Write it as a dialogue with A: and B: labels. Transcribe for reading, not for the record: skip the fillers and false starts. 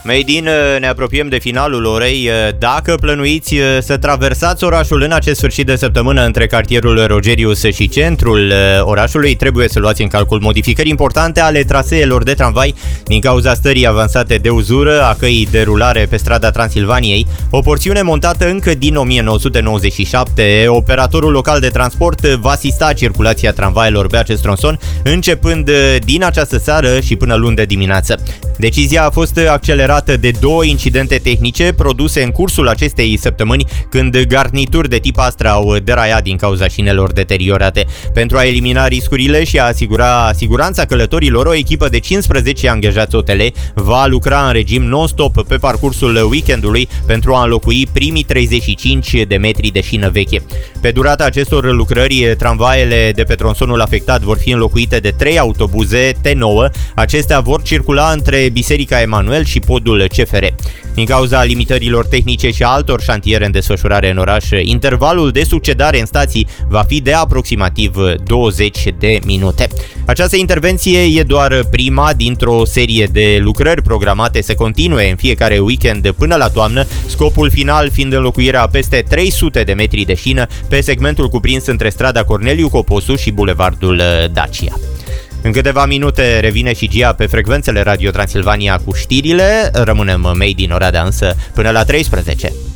A: Made in, ne apropiem de finalul orei. Dacă plănuiți să traversați orașul în acest sfârșit de săptămână între cartierul Rogerius și centrul orașului, trebuie să luați în calcul modificări importante ale traseelor de tramvai din cauza stării avansate de uzură a căii de rulare pe strada Transilvaniei, o porțiune montată încă din 1997. Operatorul local de transport va asista circulația tramvailor pe acest tronson, începând din această seară și până luni de dimineață. Decizia a fost accelerată de două incidente tehnice produse în cursul acestei săptămâni, când garnituri de tip Astra au deraiat din cauza șinelor deteriorate. Pentru a elimina riscurile și a asigura siguranța călătorilor, o echipă de 15 angajați OTL va lucra în regim non-stop pe parcursul weekendului pentru a înlocui primii 35 de metri de șină veche. Pe durata acestor lucrări, tramvaiele de pe tronsonul afectat vor fi înlocuite de 3 autobuze T9. Acestea vor circula între Biserica Emanuel și podul CFR. Din cauza limitărilor tehnice și altor șantiere în desfășurare în oraș, intervalul de succedare în stații va fi de aproximativ 20 de minute. Această intervenție e doar prima dintr-o serie de lucrări programate să continue în fiecare weekend până la toamnă, scopul final fiind înlocuirea peste 300 de metri de șină pe segmentul cuprins între strada Corneliu Coposu și bulevardul Dacia. În câteva minute revine și Gia pe frecvențele Radio Transilvania cu știrile. Rămânem Made in Oradea însă până la 13.